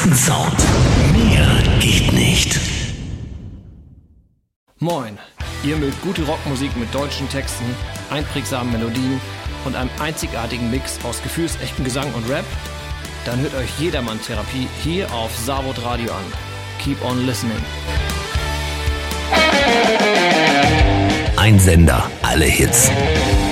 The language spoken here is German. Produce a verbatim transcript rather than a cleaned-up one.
Sound. Mehr geht nicht. Moin, ihr mögt gute Rockmusik mit deutschen Texten, einprägsamen Melodien und einem einzigartigen Mix aus gefühlsechtem Gesang und Rap? Dann hört euch Jedermann Therapie hier auf Savod Radio an. Keep on listening. Ein Sender, alle Hits.